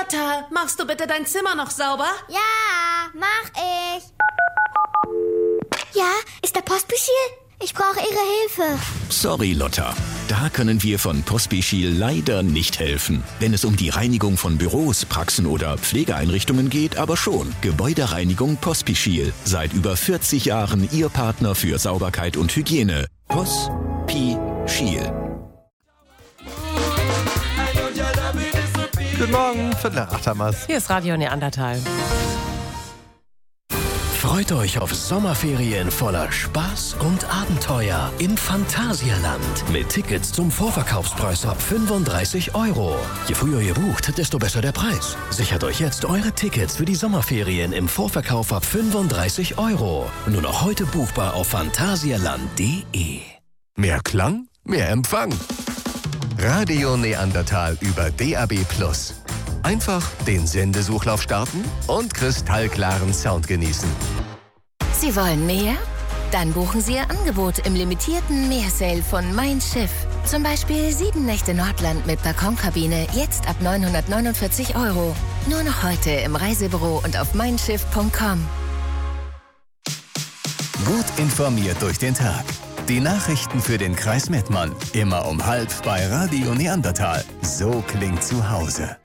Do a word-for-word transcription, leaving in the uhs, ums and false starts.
Lotta, machst du bitte dein Zimmer noch sauber? Ja, mach ich. Ja, ist der Pospischil? Ich brauche Ihre Hilfe. Sorry, Lotta. Da können wir von Pospischil leider nicht helfen. Wenn es um die Reinigung von Büros, Praxen oder Pflegeeinrichtungen geht, aber schon. Gebäudereinigung Pospischil. Seit über vierzig Jahren Ihr Partner für Sauberkeit und Hygiene. Pospischil. Guten Morgen, Viertel nach acht haben wir's. Hier ist Radio Neandertal. Freut euch auf Sommerferien voller Spaß und Abenteuer im Phantasialand. Mit Tickets zum Vorverkaufspreis ab fünfunddreißig Euro. Je früher ihr bucht, desto besser der Preis. Sichert euch jetzt eure Tickets für die Sommerferien im Vorverkauf ab fünfunddreißig Euro. Nur noch heute buchbar auf phantasialand punkt de. Mehr Klang, mehr Empfang. Radio Neandertal über D A B plus. Einfach den Sendesuchlauf starten und kristallklaren Sound genießen. Sie wollen mehr? Dann buchen Sie Ihr Angebot im limitierten Meersale von Mein Schiff. Zum Beispiel sieben Nächte Nordland mit Balkonkabine, jetzt ab neunhundertneunundvierzig Euro. Nur noch heute im Reisebüro und auf mein schiff punkt com. Gut informiert durch den Tag. Die Nachrichten für den Kreis Mettmann. Immer um halb bei Radio Neandertal. So klingt zu Hause.